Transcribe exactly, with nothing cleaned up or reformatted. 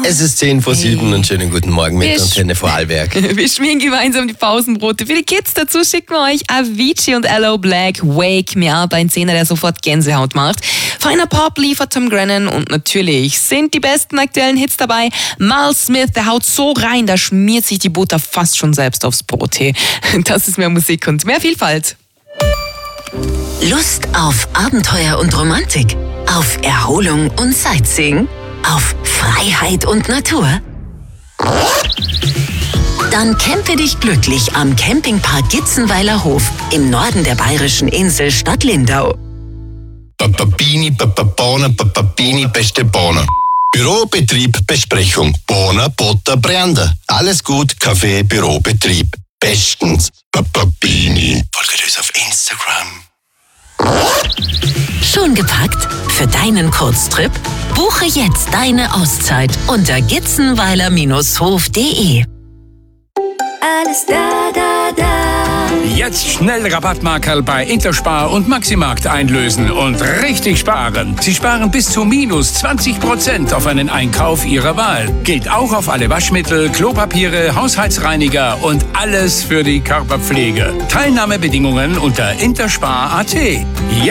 Es ist zehn vor sieben Hey. und schönen guten Morgen mit Wir Antenne Vorarlberg. Wir schmieren gemeinsam die Pausenbrote für die Kids. Dazu schicken wir euch Avicii und L O Black, Wake Me Up, ein Zehner, der sofort Gänsehaut macht. Feiner Pop liefert Tom Grennan und natürlich sind die besten aktuellen Hits dabei. Miles Smith, der haut so rein, da schmiert sich die Butter fast schon selbst aufs Brot. Hey. Das ist mehr Musik und mehr Vielfalt. Lust auf Abenteuer und Romantik? Auf Erholung und Sightseeing? Auf Freiheit und Natur? Dann campe dich glücklich am Campingpark Gitzenweiler Hof im Norden der bayerischen Insel Stadt Lindau. Papapini, Papapona, Papapini, beste Bohne. Bürobetrieb, Besprechung. Bohne, Butter, Brände. Alles gut, Kaffee, Bürobetrieb. Bestens. Papapini. Folgt uns auf Instagram. Schon gepackt? Für deinen Kurztrip? Buche jetzt deine Auszeit unter gitzenweiler Hof punkt de. Alles da, da, da. Jetzt schnell Rabattmarkerl bei Interspar und Maximarkt einlösen und richtig sparen. Sie sparen bis zu minus zwanzig Prozent auf einen Einkauf Ihrer Wahl. Gilt auch auf alle Waschmittel, Klopapiere, Haushaltsreiniger und alles für die Körperpflege. Teilnahmebedingungen unter interspar punkt at.